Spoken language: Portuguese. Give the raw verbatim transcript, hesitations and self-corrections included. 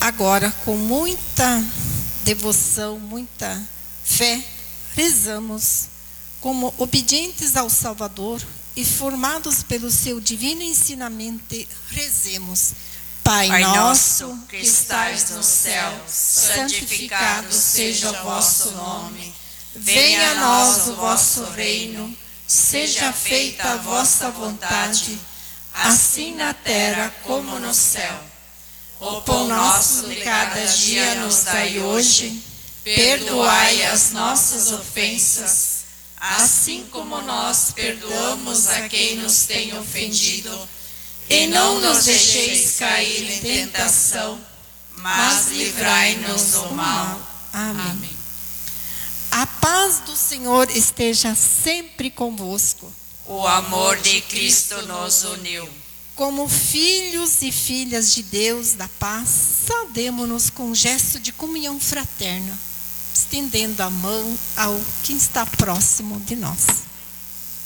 Agora, com muita devoção, muita fé, rezamos como obedientes ao Salvador e formados pelo seu divino ensinamento, rezemos. Pai, Pai nosso, nosso que estais no céu, santificado seja o vosso nome. Venha a nós o vosso reino, seja feita a vossa vontade, assim na terra como no céu. O pão nosso de cada dia nos dai hoje, perdoai as nossas ofensas, assim como nós perdoamos a quem nos tem ofendido. E não nos deixeis cair em tentação, mas livrai-nos do mal. Amém. Amém. A paz do Senhor esteja sempre convosco. O amor de Cristo nos uniu. Como filhos e filhas de Deus da paz, saudemo-nos com um gesto de comunhão fraterna, estendendo a mão ao que está próximo de nós.